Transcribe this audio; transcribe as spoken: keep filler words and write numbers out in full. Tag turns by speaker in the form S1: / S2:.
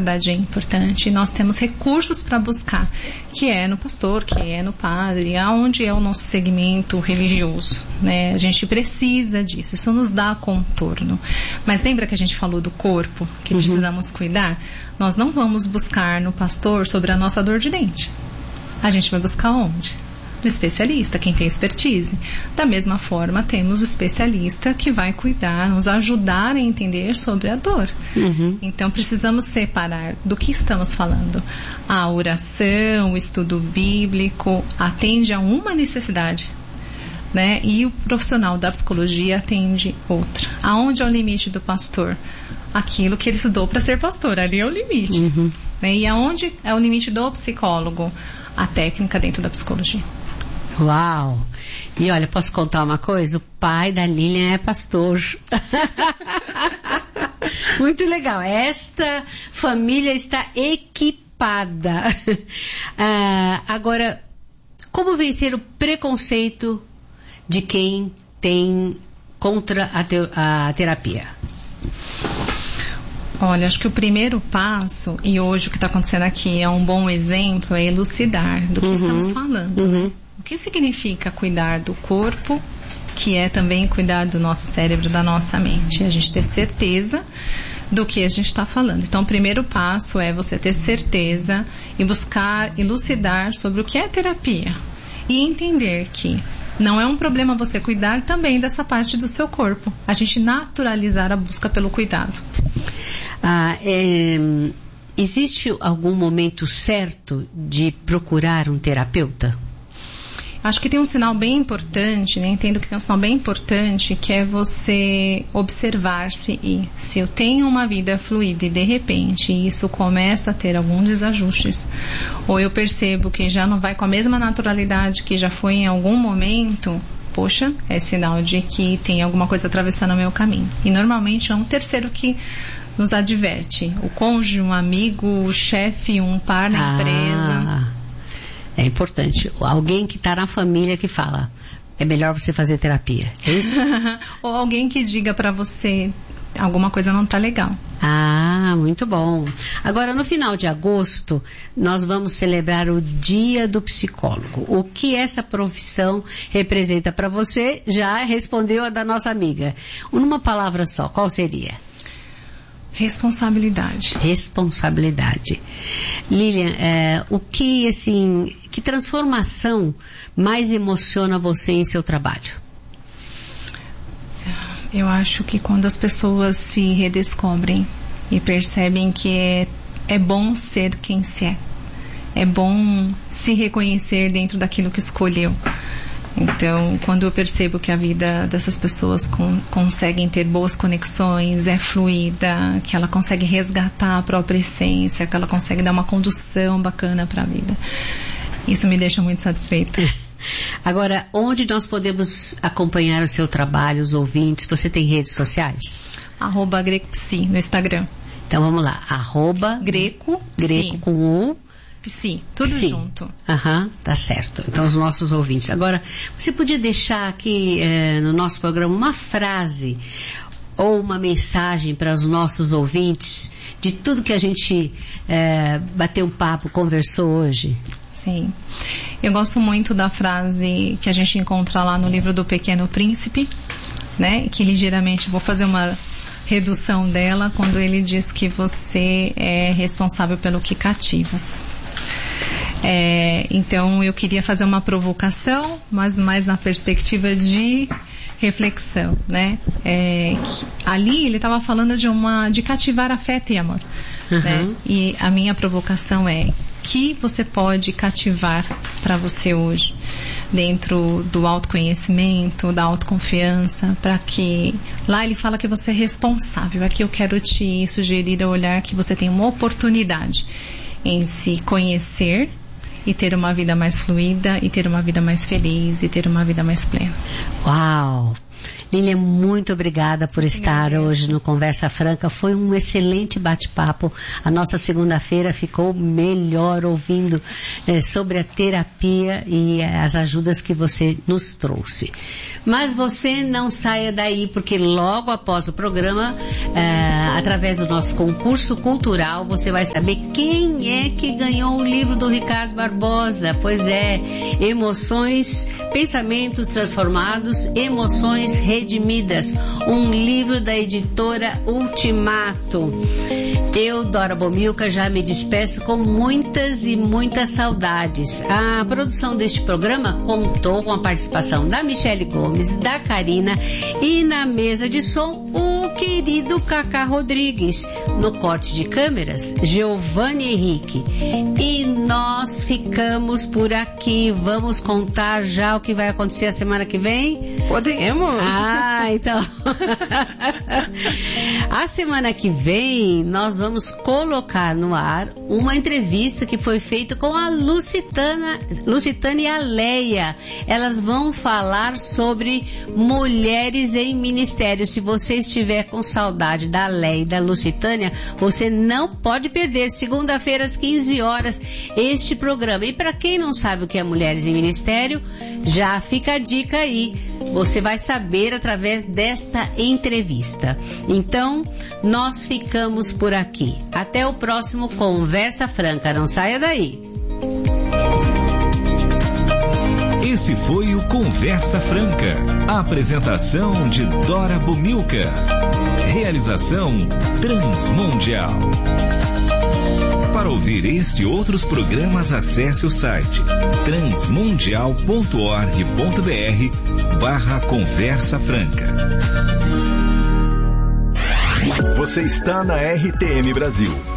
S1: verdade é importante. Nós temos recursos para buscar, que é no pastor, que é no padre, aonde é o nosso segmento religioso, né? A gente precisa disso, isso nos dá contorno. Mas lembra que a gente falou do corpo, que uhum. precisamos cuidar? Nós não vamos buscar no pastor sobre a nossa dor de dente. A gente vai buscar onde? No especialista, quem tem expertise. Da mesma forma, temos o especialista que vai cuidar, nos ajudar a entender sobre a dor. Uhum. Então, precisamos separar do que estamos falando. A oração, o estudo bíblico atende a uma necessidade, né? E o profissional da psicologia atende outra. Aonde é o limite do pastor? Aquilo que ele estudou para ser pastor, ali é o limite. Uhum. Né? E aonde é o limite do psicólogo? A técnica dentro da psicologia.
S2: Uau! E olha, posso contar uma coisa? O pai da Lilian é pastor. Muito legal. Esta família está equipada. Ah, agora, como vencer o preconceito de quem tem contra a, te- a terapia?
S1: Olha, acho que o primeiro passo, e hoje o que está acontecendo aqui é um bom exemplo, é elucidar do que uhum. estamos falando. Uhum. O que significa cuidar do corpo, que é também cuidar do nosso cérebro, da nossa mente? A gente ter certeza do que a gente está falando. Então, o primeiro passo é você ter certeza e buscar elucidar sobre o que é terapia. E entender que não é um problema você cuidar também dessa parte do seu corpo. A gente naturalizar a busca pelo cuidado.
S2: Ah, é, existe algum momento certo de procurar um terapeuta?
S1: Acho que tem um sinal bem importante, né? Entendo que tem um sinal bem importante, que é você observar-se e se eu tenho uma vida fluida e de repente isso começa a ter alguns desajustes, ou eu percebo que já não vai com a mesma naturalidade que já foi em algum momento, poxa, é sinal de que tem alguma coisa atravessando o meu caminho. E normalmente é um terceiro que nos adverte. O cônjuge, um amigo, o chefe, um par na ah. empresa.
S2: É importante. Alguém que está na família que fala, é melhor você fazer terapia. É isso?
S1: Ou alguém que diga para você, alguma coisa não está legal.
S2: Ah, muito bom. Agora, no final de agosto, nós vamos celebrar o Dia do Psicólogo. O que essa profissão representa para você? Já respondeu a da nossa amiga. Numa palavra só, qual seria?
S1: Responsabilidade.
S2: Responsabilidade. Lilian, é, o que, assim, que transformação mais emociona você em seu trabalho?
S1: Eu acho que quando as pessoas se redescobrem e percebem que é, é bom ser quem se é. É bom se reconhecer dentro daquilo que escolheu. Então, quando eu percebo que a vida dessas pessoas com, conseguem ter boas conexões, é fluida, que ela consegue resgatar a própria essência, que ela consegue dar uma condução bacana para a vida, isso me deixa muito satisfeita.
S2: Agora, onde nós podemos acompanhar o seu trabalho, os ouvintes? Você tem redes sociais?
S1: Arroba GrecoPsi no Instagram.
S2: Então vamos lá, arroba
S1: Greco,
S2: Greco com o
S1: Psi, tudo
S2: Psi.
S1: junto.
S2: Aham, tá certo. Então, os nossos ouvintes. Agora, você podia deixar aqui eh, no nosso programa uma frase ou uma mensagem para os nossos ouvintes de tudo que a gente eh, bateu um papo, conversou hoje?
S1: Sim. Eu gosto muito da frase que a gente encontra lá no livro do Pequeno Príncipe, né? Que ligeiramente, vou fazer uma redução dela, quando ele diz que você é responsável pelo que cativas. É, então eu queria fazer uma provocação, mas mais na perspectiva de reflexão, né? É, que, ali ele estava falando de uma de cativar afeto e amor, uhum. né? E a minha provocação é que você pode cativar para você hoje dentro do autoconhecimento, da autoconfiança, para que lá ele fala que você é responsável. Aqui eu quero te sugerir a olhar que você tem uma oportunidade em se conhecer e ter uma vida mais fluida, e ter uma vida mais feliz, e ter uma vida mais plena.
S2: Uau! Lília, muito obrigada por estar
S1: Agradeço.
S2: hoje no Conversa Franca. Foi um excelente bate-papo. A nossa segunda-feira ficou melhor ouvindo eh, sobre a terapia e as ajudas que você nos trouxe. Mas você não saia daí, porque logo após o programa, eh, através do nosso concurso cultural, você vai saber quem é que ganhou o livro do Ricardo Barbosa. Pois é, Emoções, Pensamentos Transformados, Emoções Redimidas, um livro da editora Ultimato. Eu, Dora Bomilca, já me despeço com muitas e muitas saudades. A produção deste programa contou com a participação da Michele Gomes, da Karina e na mesa de som o querido Cacá Rodrigues. No corte de câmeras, Giovanni Henrique. E nós ficamos por aqui. Vamos contar já o que vai acontecer a semana que vem?
S3: Podemos!
S2: Ah, então. A semana que vem nós vamos colocar no ar uma entrevista que foi feita com a Lucitana, Lucitana e a Leia. Elas vão falar sobre mulheres em ministério. Se você estiver com saudade da Leia e da Lucitânia, você não pode perder, segunda-feira às quinze horas, este programa. E para quem não sabe o que é Mulheres em Ministério, já fica a dica aí. Você vai saber através desta entrevista. Então, nós ficamos por aqui. Até o próximo Conversa Franca. Não saia daí.
S4: Esse foi o Conversa Franca. A apresentação de Dora Bomilca. Realização Transmundial. Para ouvir este e outros programas, acesse o site transmundial ponto org ponto br barra Conversa Franca.
S5: Você está na R T M Brasil.